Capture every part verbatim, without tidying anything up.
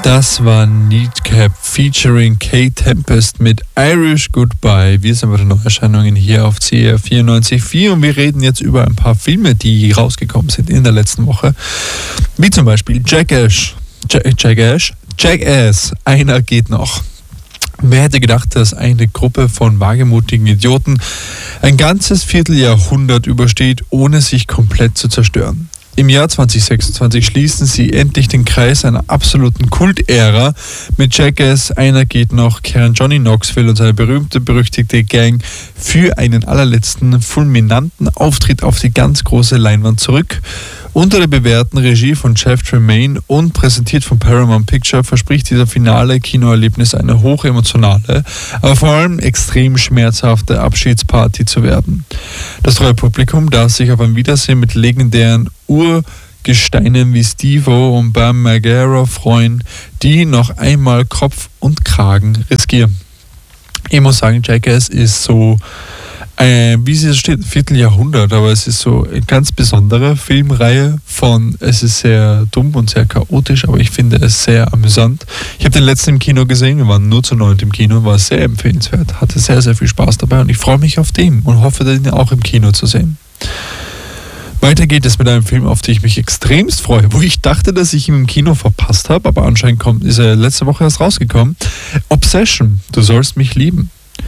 Das war Needcap featuring Kate Tempest mit Irish Goodbye. Wir sind bei den Neuerscheinungen hier auf C R vierundneunzig Komma vier und wir reden jetzt über ein paar Filme, die rausgekommen sind in der letzten Woche. Wie zum Beispiel Jackass. Jackass? Jackass. Einer geht noch. Wer hätte gedacht, dass eine Gruppe von wagemutigen Idioten ein ganzes Vierteljahrhundert übersteht, ohne sich komplett zu zerstören? Im Jahr zwanzig sechsundzwanzig schließen sie endlich den Kreis einer absoluten Kultära mit Jackass, Einer geht noch, kehren Johnny Knoxville und seine berühmte, berüchtigte Gang für einen allerletzten, fulminanten Auftritt auf die ganz große Leinwand zurück. Unter der bewährten Regie von Jeff Tremaine und präsentiert von Paramount Picture verspricht dieser finale Kinoerlebnis eine hochemotionale, aber vor allem extrem schmerzhafte Abschiedsparty zu werden. Das treue Publikum darf sich auf ein Wiedersehen mit legendären Urgesteinen wie Steve-O und Bam Margera freuen, die noch einmal Kopf und Kragen riskieren. Ich muss sagen, Jackass ist so Äh, wie sie steht, Vierteljahrhundert, aber es ist so eine ganz besondere Filmreihe von, es ist sehr dumm und sehr chaotisch, aber ich finde es sehr amüsant. Ich habe den letzten im Kino gesehen, wir waren nur zu neunt im Kino, war sehr empfehlenswert, hatte sehr, sehr viel Spaß dabei und ich freue mich auf den und hoffe, den auch im Kino zu sehen. Weiter geht es mit einem Film, auf den ich mich extremst freue, wo ich dachte, dass ich ihn im Kino verpasst habe, aber anscheinend kommt, ist er letzte Woche erst rausgekommen. Obsession, du sollst mich lieben.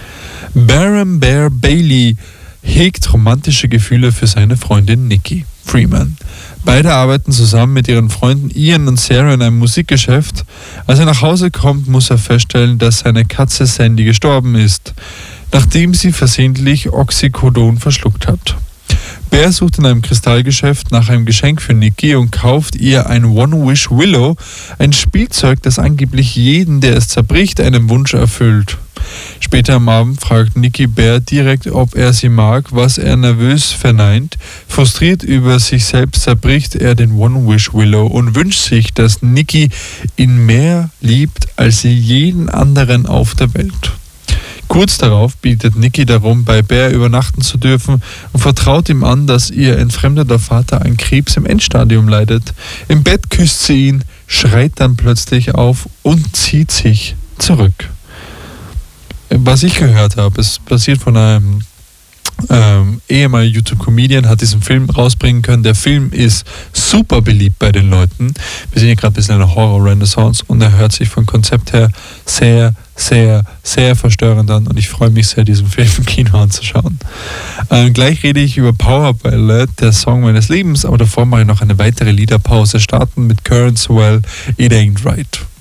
Baron Bear Bailey hegt romantische Gefühle für seine Freundin Nikki Freeman. Beide arbeiten zusammen mit ihren Freunden Ian und Sarah in einem Musikgeschäft. Als er nach Hause kommt, muss er feststellen, dass seine Katze Sandy gestorben ist, nachdem sie versehentlich Oxycodon verschluckt hat. Bear sucht in einem Kristallgeschäft nach einem Geschenk für Nikki und kauft ihr ein One-Wish Willow, ein Spielzeug, das angeblich jeden, der es zerbricht, einen Wunsch erfüllt. Später am Abend fragt Nikki Bear direkt, ob er sie mag, was er nervös verneint. Frustriert über sich selbst zerbricht er den One-Wish Willow und wünscht sich, dass Nikki ihn mehr liebt als sie jeden anderen auf der Welt. Kurz darauf bittet Nikki darum, bei Bear übernachten zu dürfen und vertraut ihm an, dass ihr entfremdeter Vater an Krebs im Endstadium leidet. Im Bett küsst sie ihn, schreit dann plötzlich auf und zieht sich zurück. Was ich gehört habe, es basiert von einem ähm, ehemaligen YouTube-Comedian, hat diesen Film rausbringen können. Der Film ist super beliebt bei den Leuten. Wir sind hier gerade ein bisschen in einer Horror-Renaissance und er hört sich vom Konzept her sehr, sehr, sehr verstörend an und ich freue mich sehr, diesen Film im Kino anzuschauen. Ähm, gleich rede ich über Power Ballad, der Song meines Lebens, aber davor mache ich noch eine weitere Liederpause. Starten mit Current Swell, It Ain't Right.